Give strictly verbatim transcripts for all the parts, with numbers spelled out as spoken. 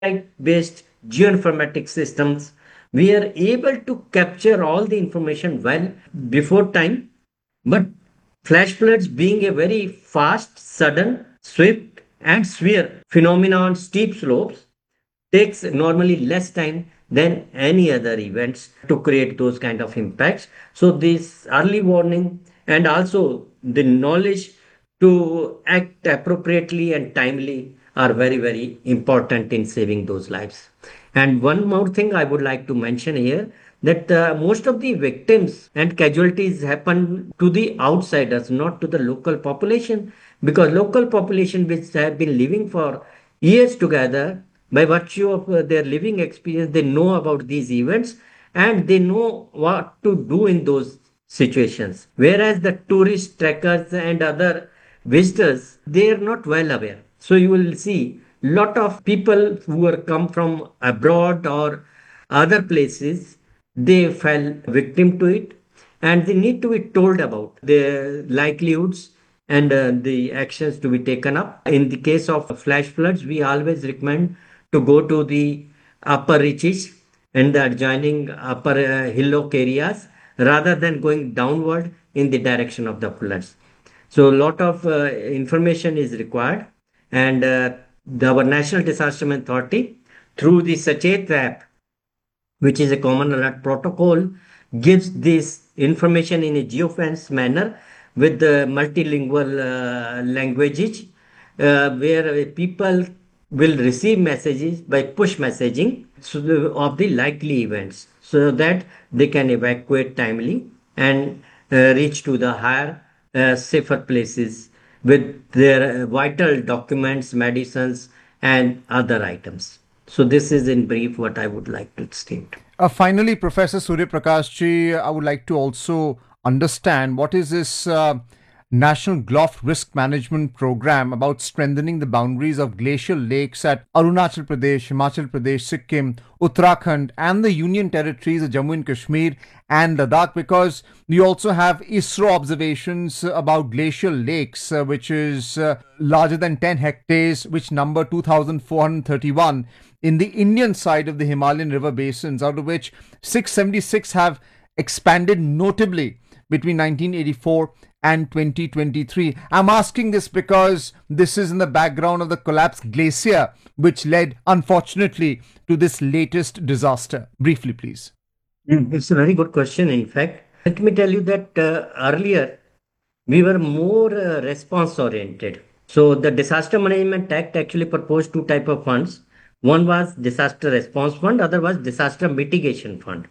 satellite-based geoinformatics systems, we are able to capture all the information well before time. But flash floods being a very fast, sudden, swift, and severe phenomenon on steep slopes takes normally less time than any other events to create those kind of impacts. So this early warning and also the knowledge to act appropriately and timely are very, very important in saving those lives. And one more thing I would like to mention here, that uh, most of the victims and casualties happen to the outsiders, not to the local population, because local population which have been living for years together, by virtue of uh, their living experience, they know about these events and they know what to do in those situations. Whereas the tourist trekkers and other visitors, they are not well aware. So you will see lot of people who are come from abroad or other places, they fell victim to it, and they need to be told about the likelihoods and uh, the actions to be taken up. In the case of flash floods, we always recommend to go to the upper reaches and the adjoining upper uh, hillock areas rather than going downward in the direction of the floods. So a lot of uh, information is required, and uh, the, our National Disaster Management Authority, through the Sachet app, which is a common alert protocol, gives this information in a geofence manner with the multilingual uh, languages, uh, where people will receive messages by push messaging so the, of the likely events, so that they can evacuate timely and uh, reach to the higher, uh, safer places with their uh, vital documents, medicines, and other items. So this is in brief what I would like to state. Uh, finally, Professor Surya Prakash ji, I would like to also understand what is this uh, National G L O F Risk Management Program about strengthening the boundaries of glacial lakes at Arunachal Pradesh, Himachal Pradesh, Sikkim, Uttarakhand, and the Union Territories of Jammu and Kashmir and Ladakh, because we also have ISRO observations about glacial lakes, uh, which is uh, larger than ten hectares, which number two thousand four hundred thirty-one in the Indian side of the Himalayan river basins, out of which six hundred seventy-six have expanded notably between nineteen eighty-four and twenty twenty-three. I'm asking this because this is in the background of the collapsed glacier, which led, unfortunately, to this latest disaster. Briefly, please. Mm, It's a very good question, in fact. Let me tell you that uh, earlier we were more uh, response oriented. So the Disaster Management Act actually proposed two type of funds. One was Disaster Response Fund, other was Disaster Mitigation Fund.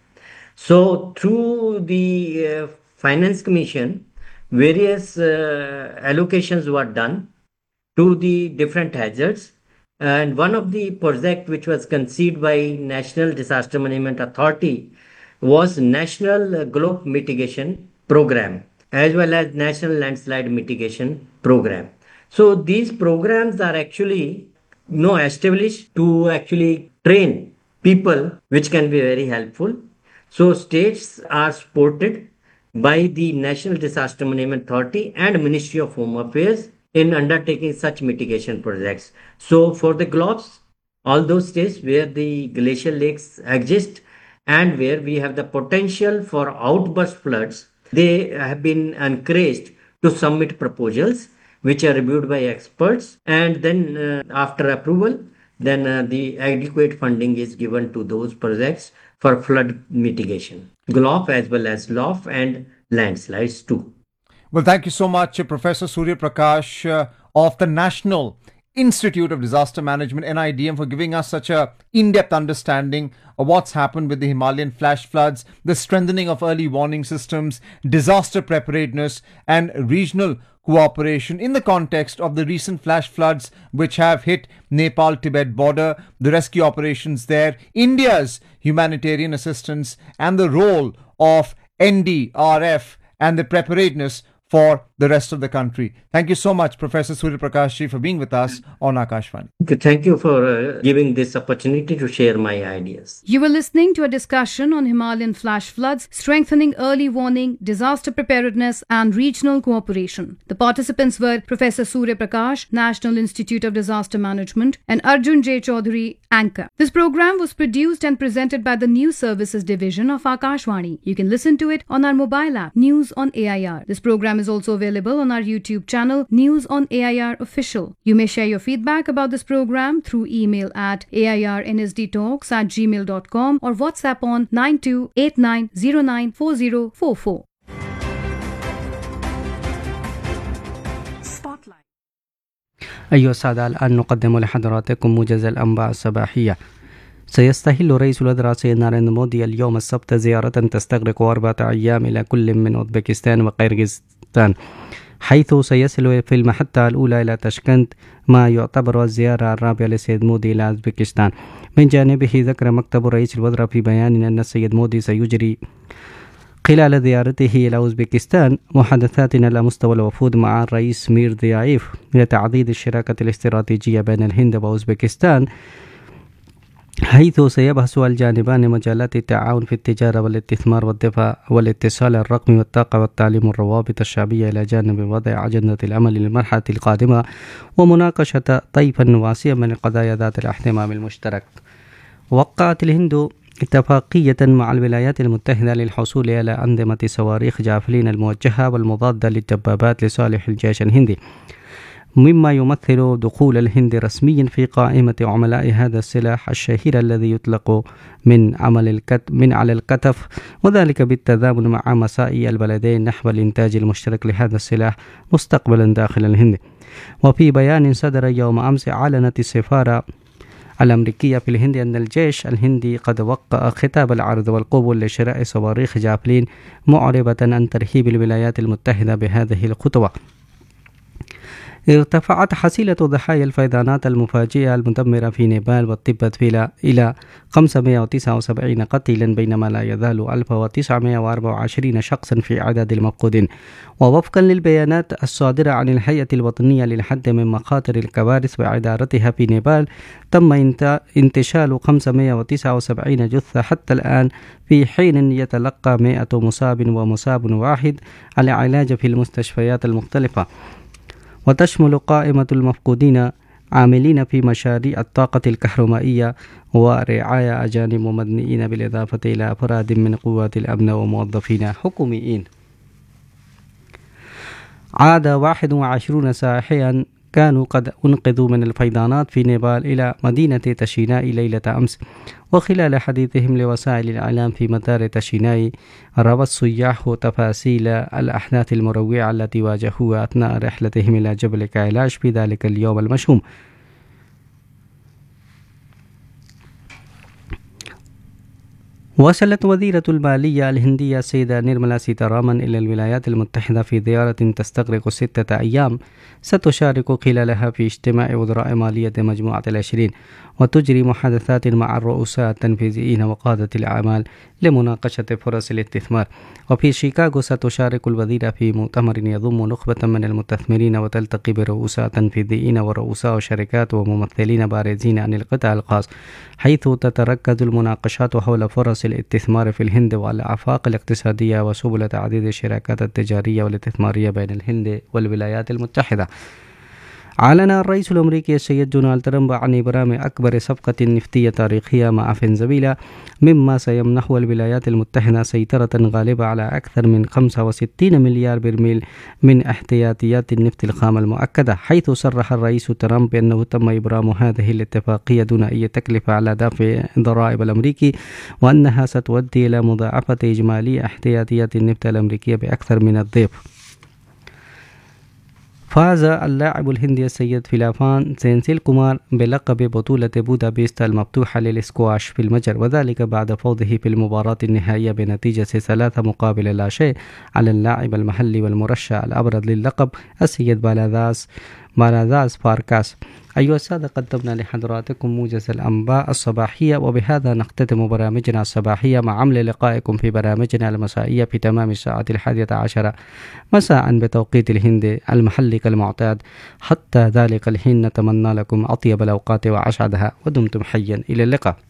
So through the uh, Finance Commission, various uh, allocations were done to the different hazards. And one of the project which was conceived by National Disaster Management Authority was National Globe Mitigation Program as well as National Landslide Mitigation Program. So these programs are actually you know, established to actually train people, which can be very helpful. So states are supported by the National Disaster Management Authority and Ministry of Home Affairs in undertaking such mitigation projects. So for the globes, all those states where the glacial lakes exist and where we have the potential for outburst floods, they have been encouraged to submit proposals which are reviewed by experts, and then uh, after approval, then uh, the adequate funding is given to those projects for flood mitigation, G L O F as well as L O F and landslides too. Well, thank you so much, uh, Professor Surya Prakash uh, of the National Institute of Disaster Management, N I D M, for giving us such a in-depth understanding of what's happened with the Himalayan flash floods, the strengthening of early warning systems, disaster preparedness, and regional cooperation in the context of the recent flash floods which have hit Nepal-Tibet border, the rescue operations there, India's humanitarian assistance, and the role of N D R F and the preparedness for the rest of the country. Thank you so much, Professor Surya Prakash Ji, for being with us on Akashvani. Thank you for uh, giving this opportunity to share my ideas. You were listening to a discussion on Himalayan flash floods, strengthening early warning, disaster preparedness, and regional cooperation. The participants were Professor Surya Prakash, National Institute of Disaster Management, and Arjun J. Chaudhary, anchor. This program was produced and presented by the News Services Division of Akashvani. You can listen to it on our mobile app, News on A I R. This program is also available on our YouTube channel, News on A I R Official. You may share your feedback about this program through email at airnsdtalks at gmail dot com or WhatsApp on nine two eight nine zero nine four zero four four. أيها السادة، الآن نقدم لحضراتكم موجز الأنباء الصباحية. سيستهل رئيس الوزراء سيد ناريندرا مودي اليوم السبت زيارة تستغرق أربعة أيام إلى كل من أوزبكستان وقرغيزستان، حيث سيصل في المحطة الأولى إلى تاشكند، ما يعتبر الزيارة الرابعة للسيد مودي إلى أوزبكستان. من جانبه ذكر مكتب رئيس الوزراء في بيان أن السيد مودي سيجري خلال زيارته إلى أوزبكستان محادثات على مستوى الوفود مع الرئيس ميرديايف لتعزيز الشراكة الاستراتيجية بين الهند وأوزبكستان، حيث سيبحث الجانبان مجالات التعاون في التجارة والاستثمار والدفاع والاتصال الرقمي والطاقة والتعليم والروابط الشعبية، إلى جانب وضع أجندة العمل للمرحلة القادمة ومناقشة طيفا واسعا من القضايا ذات الاهتمام المشترك. وقعت الهند اتفاقية مع الولايات المتحدة للحصول على أنظمة صواريخ جافلين الموجهة والمضادة للدبابات لصالح الجيش الهندي، مما يمثل دخول الهند رسميا في قائمة عملاء هذا السلاح الشهير الذي يطلق من عمل الكت من على الكتف، وذلك بالتضامن مع مساعي البلدين نحو الإنتاج المشترك لهذا السلاح مستقبلا داخل الهند. وفي بيان صدر يوم أمس، أعلنت السفارة الأمريكية في الهند أن الجيش الهندي قد وقع خطاب العرض والقبول لشراء صواريخ جافلين، معربة عن ترحيب الولايات المتحدة بهذه الخطوة. ارتفعت حصيلة ضحايا الفيضانات المفاجئة المدمرة في نيبال وتبت إلى خمسمائة وتسعة وسبعين قتيلا، بينما لا يزال ألف وتسعمائة وأربعة وعشرين شخصا في عدد المفقودين. ووفقا للبيانات الصادرة عن الهيئة الوطنية للحد من مخاطر الكوارث وإدارتها في نيبال، تم انتشال خمسمائة وتسعة وسبعين جثة حتى الآن، في حين يتلقى مائة مصاب ومصاب واحد العلاج في المستشفيات المختلفة. وتشمل قائمة المفقودين عاملين في مشاريع الطاقة الكهرومائية ورعاية أجانب ومدنيين، بالإضافة إلى أفراد من قوات الأمن وموظفين حكوميين. عاد واحد وعشرين سائحا كانوا قد أنقذوا من الفيضانات في نيبال إلى مدينة تشيناي ليلة أمس، وخلال حديثهم لوسائل الإعلام في مطار تشيناي، روى السياح تفاصيل الأحداث المروعة التي واجهوها أثناء رحلتهم إلى جبل كايلاش في ذلك اليوم المشهوم. وصلت وزيرة المالية الهندية السيدة نيرملا سيتارامن إلى الولايات المتحدة في زيارة تستغرق ستة أيام، ستشارك خلالها في اجتماع وزراء مالية مجموعة العشرين، وتجري محادثات مع الرؤساء التنفيذيين وقادة الأعمال لمناقشة فرص الاستثمار. وفي شيكاغو ستشارك الوزيرة في مؤتمر يضم نخبة من المستثمرين، وتلتقي برؤساء تنفيذيين ورؤساء شركات وممثلين بارزين عن القطاع الخاص، حيث تتركز المناقشات حول فرص الاستثمار في الهند والآفاق الاقتصادية وسبل تعزيز الشراكات التجارية والاستثمارية بين الهند والولايات المتحدة. أعلن الرئيس الأمريكي السيد دونالد ترامب عن إبرام أكبر صفقة نفطية تاريخية مع فنزويلا، مما سيمنح الولايات المتحدة سيطرة غالبة على أكثر من خمسة وستين مليار برميل من احتياطيات النفط الخام المؤكدة، حيث صرح الرئيس ترامب بأنه تم إبرام هذه الاتفاقية دون أي تكلفة على دافع الضرائب الأمريكي، وأنها ستؤدي إلى مضاعفة إجمالي احتياطيات النفط الأمريكية بأكثر من الضعف. فاز اللاعب الهندي السيد فيلافان سينسيل كومار بلقب بطولة بودابست المفتوحة للسكواش في المجر، وذلك بعد فوزه في المباراة النهائية بنتيجة ثلاثة مقابل لا شيء على اللاعب المحلي والمرشح الأبرز للقب السيد بالاذاس ماناداز فاركاس. أيها السادة، قدمنا لحضراتكم موجز الأنباء الصباحية، وبهذا نختتم برامجنا الصباحية مع عمل لقائكم في برامجنا المسائية في تمام الساعة الحادية عشرة مساء بتوقيت الهند المحلي كالمعتاد. حتى ذلك الحين نتمنى لكم أطيب الأوقات وأسعدها، ودمتم حيا إلى اللقاء.